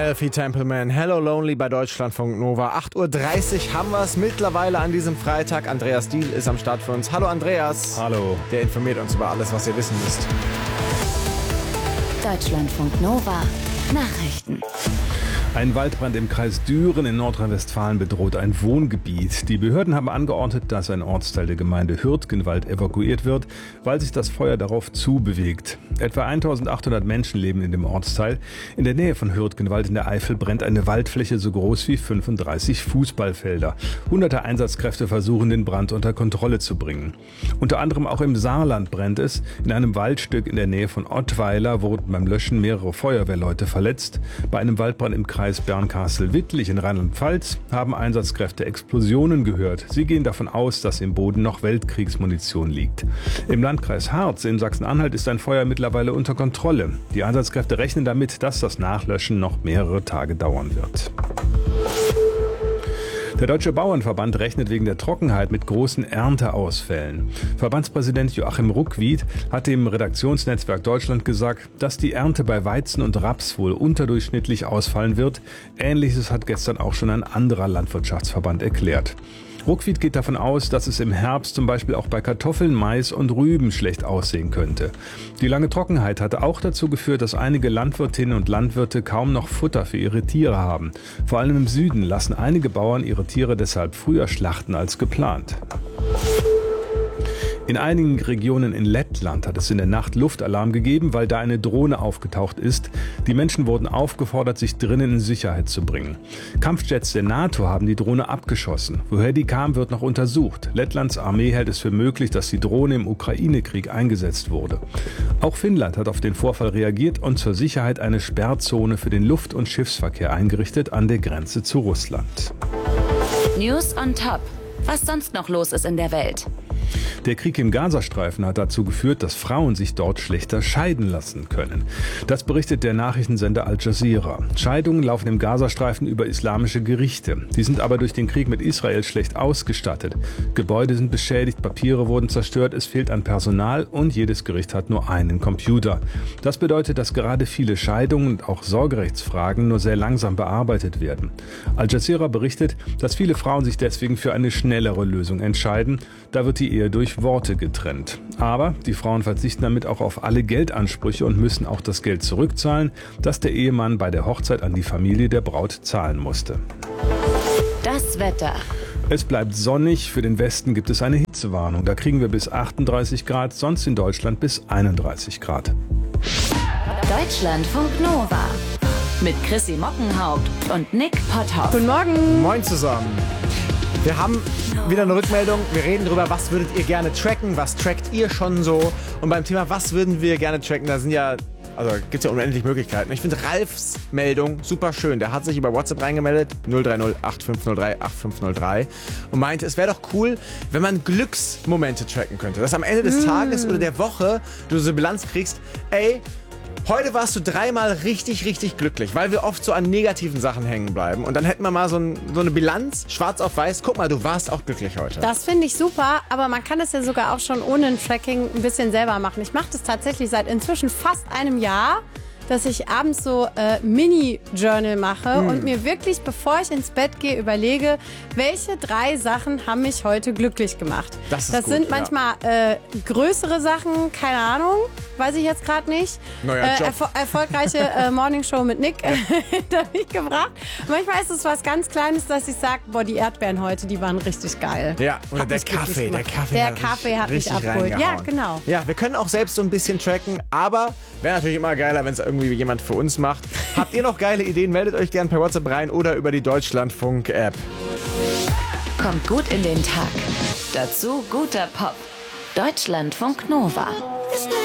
Elfie Templeman, Hello Lonely bei Deutschlandfunk Nova. 8.30 Uhr haben wir es mittlerweile an diesem Freitag. Andreas Diehl ist am Start für uns. Hallo Andreas. Hallo. Der informiert uns über alles, was ihr wissen müsst. Deutschlandfunk Nova. Nachrichten. Ein Waldbrand im Kreis Düren in Nordrhein-Westfalen bedroht ein Wohngebiet. Die Behörden haben angeordnet, dass ein Ortsteil der Gemeinde Hürtgenwald evakuiert wird, weil sich das Feuer darauf zubewegt. Etwa 1800 Menschen leben in dem Ortsteil. In der Nähe von Hürtgenwald in der Eifel brennt eine Waldfläche so groß wie 35 Fußballfelder. Hunderte Einsatzkräfte versuchen, den Brand unter Kontrolle zu bringen. Unter anderem auch im Saarland brennt es. In einem Waldstück in der Nähe von Ottweiler wurden beim Löschen mehrere Feuerwehrleute verletzt. Bei einem Waldbrand im Kreis Bernkastel-Wittlich in Rheinland-Pfalz haben Einsatzkräfte Explosionen gehört. Sie gehen davon aus, dass im Boden noch Weltkriegsmunition liegt. Im Landkreis Harz in Sachsen-Anhalt ist ein Feuer mittlerweile unter Kontrolle. Die Einsatzkräfte rechnen damit, dass das Nachlöschen noch mehrere Tage dauern wird. Der Deutsche Bauernverband rechnet wegen der Trockenheit mit großen Ernteausfällen. Verbandspräsident Joachim Ruckwied hat dem Redaktionsnetzwerk Deutschland gesagt, dass die Ernte bei Weizen und Raps wohl unterdurchschnittlich ausfallen wird. Ähnliches hat gestern auch schon ein anderer Landwirtschaftsverband erklärt. Ruckwied geht davon aus, dass es im Herbst zum Beispiel auch bei Kartoffeln, Mais und Rüben schlecht aussehen könnte. Die lange Trockenheit hatte auch dazu geführt, dass einige Landwirtinnen und Landwirte kaum noch Futter für ihre Tiere haben. Vor allem im Süden lassen einige Bauern ihre Tiere deshalb früher schlachten als geplant. In einigen Regionen in Lettland hat es in der Nacht Luftalarm gegeben, weil da eine Drohne aufgetaucht ist. Die Menschen wurden aufgefordert, sich drinnen in Sicherheit zu bringen. Kampfjets der NATO haben die Drohne abgeschossen. Woher die kam, wird noch untersucht. Lettlands Armee hält es für möglich, dass die Drohne im Ukraine-Krieg eingesetzt wurde. Auch Finnland hat auf den Vorfall reagiert und zur Sicherheit eine Sperrzone für den Luft- und Schiffsverkehr eingerichtet an der Grenze zu Russland. News on top. Was sonst noch los ist in der Welt? Der Krieg im Gazastreifen hat dazu geführt, dass Frauen sich dort schlechter scheiden lassen können. Das berichtet der Nachrichtensender Al Jazeera. Scheidungen laufen im Gazastreifen über islamische Gerichte. Die sind aber durch den Krieg mit Israel schlecht ausgestattet. Gebäude sind beschädigt, Papiere wurden zerstört, es fehlt an Personal und jedes Gericht hat nur einen Computer. Das bedeutet, dass gerade viele Scheidungen und auch Sorgerechtsfragen nur sehr langsam bearbeitet werden. Al Jazeera berichtet, dass viele Frauen sich deswegen für eine schnellere Lösung entscheiden. Da wird die Ehe durch Worte getrennt. Aber die Frauen verzichten damit auch auf alle Geldansprüche und müssen auch das Geld zurückzahlen, das der Ehemann bei der Hochzeit an die Familie der Braut zahlen musste. Das Wetter. Es bleibt sonnig, für den Westen gibt es eine Hitzewarnung. Da kriegen wir bis 38 Grad, sonst in Deutschland bis 31 Grad. Deutschlandfunk Nova. Mit Chrissy Mockenhaupt und Nick Potthoff. Guten Morgen. Moin zusammen. Wir haben wieder eine Rückmeldung. Wir reden darüber, was würdet ihr gerne tracken, was trackt ihr schon so. Und beim Thema, was würden wir gerne tracken, da sind ja, also gibt es ja unendlich Möglichkeiten. Ich finde Ralfs Meldung super schön. Der hat sich über WhatsApp reingemeldet, 030 8503 8503 und meinte, es wäre doch cool, wenn man Glücksmomente tracken könnte. Dass am Ende des Tages oder der Woche du so eine Bilanz kriegst, ey, heute warst du 3-mal richtig, richtig glücklich, weil wir oft so an negativen Sachen hängen bleiben. Und dann hätten wir mal so eine Bilanz, schwarz auf weiß. Guck mal, du warst auch glücklich heute. Das finde ich super, aber man kann das ja sogar auch schon ohne ein Tracking ein bisschen selber machen. Ich mache das tatsächlich seit inzwischen fast einem Jahr, dass ich abends so Mini-Journal mache und mir wirklich, bevor ich ins Bett gehe, überlege, welche 3 Sachen haben mich heute glücklich gemacht. Das gut, sind manchmal größere Sachen, keine Ahnung, weiß ich jetzt gerade nicht. Erfolgreiche Morningshow mit Nick hinter mich gebracht. Manchmal ist es was ganz Kleines, dass ich sage, boah, die Erdbeeren heute, die waren richtig geil. Ja, oder der Kaffee. Der Kaffee hat mich abgeholt. Ja, genau. Ja, wir können auch selbst so ein bisschen tracken, aber wäre natürlich immer geiler, wenn es irgendwie jemand für uns macht. Habt ihr noch geile Ideen? Meldet euch gerne per WhatsApp rein oder über die Deutschlandfunk-App. Kommt gut in den Tag. Dazu guter Pop. Deutschlandfunk Nova.